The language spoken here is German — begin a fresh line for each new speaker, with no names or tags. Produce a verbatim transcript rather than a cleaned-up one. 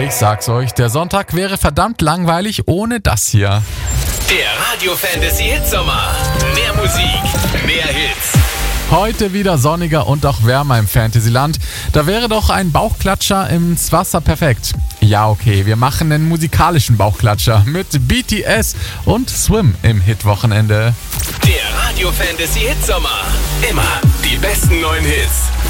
Ich sag's euch, der Sonntag wäre verdammt langweilig ohne das hier.
Der Radio Fantasy Hitsommer. Mehr Musik, mehr Hits.
Heute wieder sonniger und auch wärmer im Fantasyland. Da wäre doch ein Bauchklatscher ins Wasser perfekt. Ja, okay, wir machen einen musikalischen Bauchklatscher mit B T S und Swim im Hitwochenende.
Der Radio Fantasy Hitsommer. Immer die besten neuen Hits.